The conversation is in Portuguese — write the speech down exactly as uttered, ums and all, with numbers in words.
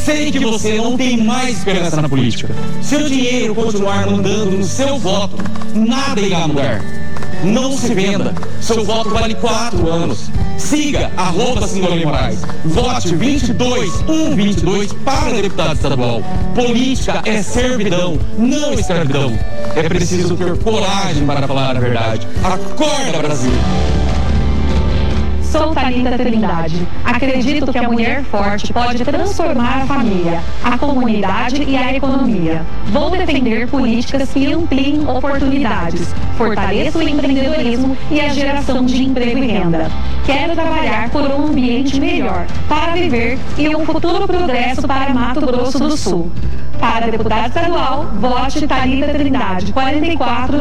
Sei que você não tem mais esperança na política. Se o dinheiro continuar mandando no seu voto, nada irá mudar. Não se venda. Seu voto vale quatro anos. Siga arroba Sindolene Moraes. Vote vinte e dois, um vinte e dois para deputado estadual. Política é servidão, não escravidão. É preciso ter coragem para falar a verdade. Acorda, Brasil! Sou Thalita Trindade. Acredito que a mulher forte pode transformar a família, a comunidade e a economia. Vou defender políticas que ampliem oportunidades, fortaleçam o empreendedorismo e a geração de emprego e renda. Quero trabalhar por um ambiente melhor para viver e um futuro progresso para Mato Grosso do Sul. Para deputado estadual, vote Thalita Trindade, quarenta e quatro